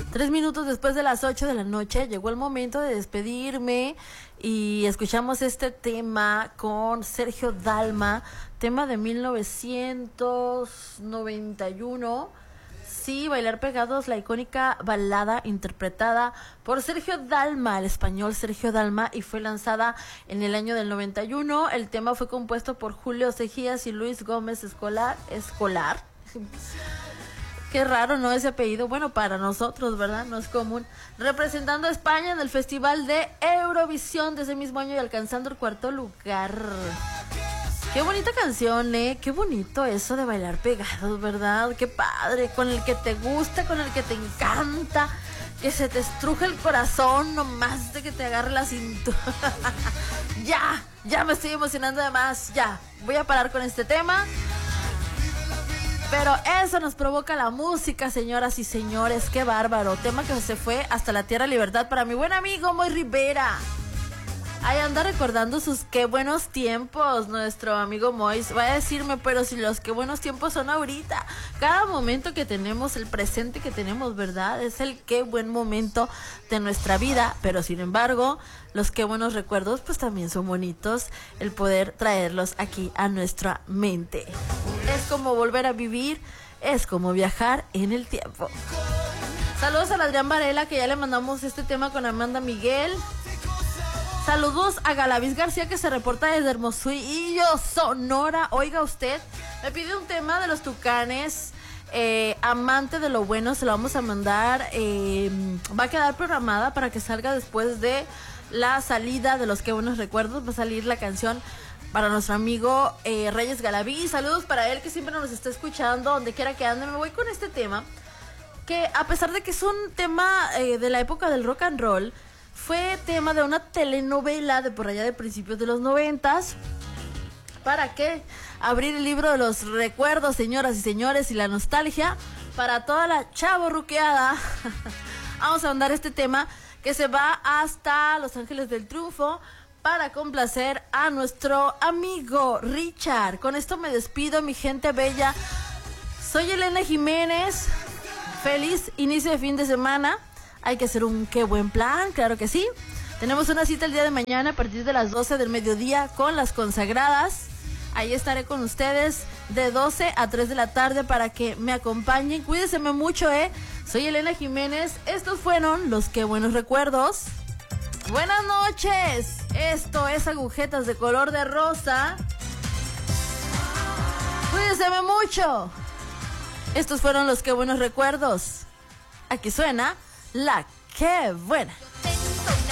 3 minutos después de las 8 de la noche, llegó el momento de despedirme y escuchamos este tema con Sergio Dalma, tema de 1991. Sí, Bailar Pegados, la icónica balada interpretada por Sergio Dalma, el español Sergio Dalma, y fue lanzada en el año del 91. El tema fue compuesto por Julio Sejías y Luis Gómez Escolar. Qué raro, ¿no? Ese apellido. Bueno, para nosotros, ¿verdad? No es común. Representando a España en el Festival de Eurovisión de ese mismo año y alcanzando el 4º lugar. Qué bonita canción, qué bonito eso de Bailar Pegados, ¿verdad? Qué padre, con el que te gusta, con el que te encanta, que se te estruje el corazón nomás de que te agarre la cintura. Ya me estoy emocionando de más, ya, voy a parar con este tema. Pero eso nos provoca la música, señoras y señores, qué bárbaro. Tema que se fue hasta la tierra libertad para mi buen amigo Moy Rivera. Ahí anda recordando sus qué buenos tiempos, nuestro amigo Mois. Va a decirme, pero si los qué buenos tiempos son ahorita. Cada momento que tenemos, el presente que tenemos, ¿verdad? Es el qué buen momento de nuestra vida. Pero sin embargo, los qué buenos recuerdos, pues también son bonitos. El poder traerlos aquí a nuestra mente. Es como volver a vivir, es como viajar en el tiempo. Saludos a Adrián Varela, que ya le mandamos este tema con Amanda Miguel. Saludos a Galavis García, que se reporta desde Hermosillo, Sonora. Oiga usted, me pide un tema de los Tucanes, Amante de lo Bueno, se lo vamos a mandar. Va a quedar programada para que salga después de la salida de los Qué Buenos Recuerdos. Va a salir la canción para nuestro amigo Reyes Galaví. Saludos para él, que siempre nos está escuchando, donde quiera que ande. Me voy con este tema, que a pesar de que es un tema de la época del rock and roll, fue tema de una telenovela de por allá de principios de los 90s. ¿Para qué? Abrir el libro de los recuerdos, señoras y señores, y la nostalgia para toda la chavorruqueada. Vamos a mandar este tema que se va hasta Los Ángeles del Triunfo para complacer a nuestro amigo Richard. Con esto me despido, mi gente bella. Soy Elena Jiménez. Feliz inicio de fin de semana. Hay que hacer un qué buen plan, claro que sí. Tenemos una cita el día de mañana a partir de las 12 del mediodía con las consagradas. Ahí estaré con ustedes de 12 a 3 de la tarde para que me acompañen. Cuídense mucho, Soy Elena Jiménez. Estos fueron los qué buenos recuerdos. Buenas noches. Esto es Agujetas de Color de Rosa. Cuídense mucho. Estos fueron los qué buenos recuerdos. Aquí suena la qué buena.